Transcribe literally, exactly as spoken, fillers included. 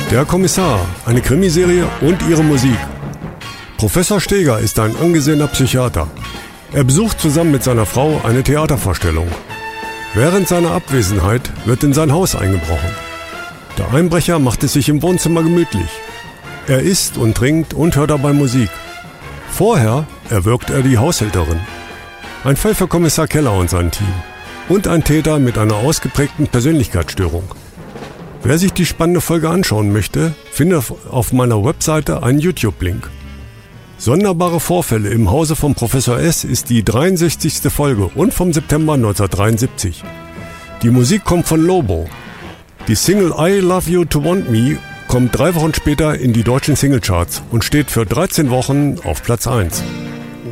Der Kommissar, eine Krimiserie und ihre Musik. Professor Steger ist ein angesehener Psychiater. Er besucht zusammen mit seiner Frau eine Theatervorstellung. Während seiner Abwesenheit wird in sein Haus eingebrochen. Der Einbrecher macht es sich im Wohnzimmer gemütlich. Er isst und trinkt und hört dabei Musik. Vorher erwürgt er die Haushälterin. Ein Fall für Kommissar Keller und sein Team. Und ein Täter mit einer ausgeprägten Persönlichkeitsstörung. Wer sich die spannende Folge anschauen möchte, findet auf meiner Webseite einen YouTube-Link. Sonderbare Vorfälle im Hause von Professor S. ist die dreiundsechzigste Folge und vom September neunzehnhundertdreiundsiebzig. Die Musik kommt von Lobo. Die Single I Love You to Want Me kommt drei Wochen später in die deutschen Singlecharts und steht für dreizehn Wochen auf Platz eins.